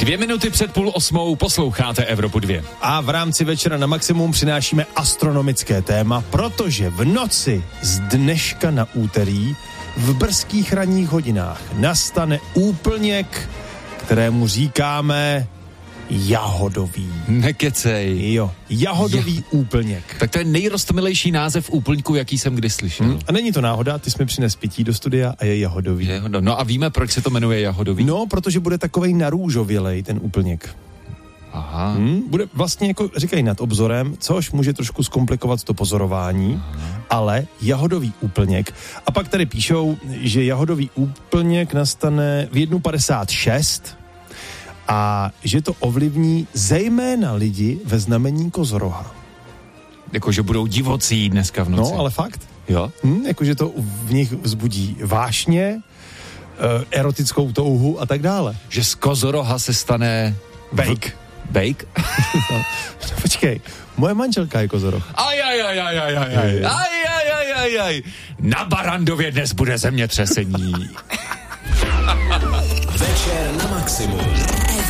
2 minuty před 7:30 posloucháte Evropu 2. A v rámci Večera na maximum přinášíme astronomické téma, protože v noci z dneška na úterý v brzkých ranních hodinách nastane úplněk, kterému říkáme jahodový. Nekecej. Jo, jahodový úplněk. Tak to je nejrostomilejší název úplňku, jaký jsem kdy slyšel. A není to náhoda, ty jsme přines pití do studia a je jahodový. No a víme, proč se to jmenuje jahodový? No, protože bude takovej narůžovělej ten úplněk. Aha. Bude vlastně, jako říkají, nad obzorem, což může trošku zkomplikovat to pozorování, ale jahodový úplněk. A pak tady píšou, že jahodový úplněk nastane v 1:56 a že to ovlivní zejména lidi ve znamení Kozoroha. Jakože budou divocí dneska v noci. No, ale fakt. Jo? Jakože to v nich vzbudí vášně, erotickou touhu a tak dále. Že z Kozoroha se stane... Bake. Bake? No, počkej, moje manželka je Kozoroh. Aj. Na Barandově dnes bude zemětřesení. Večer na maximum.